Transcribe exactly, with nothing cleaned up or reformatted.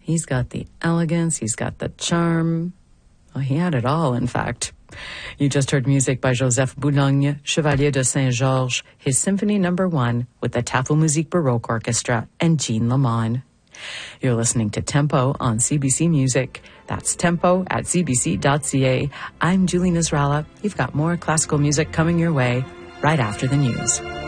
He's got the elegance, he's got the charm. Well, he had it all, in fact. You just heard music by Joseph Boulogne, Chevalier de Saint-Georges, his Symphony Number One with the Tafelmusik Baroque Orchestra and Jean Lamont. You're listening to Tempo on C B C Music. That's tempo at c b c dot c a. I'm Julie Nasrallah. You've got more classical music coming your way right after the news.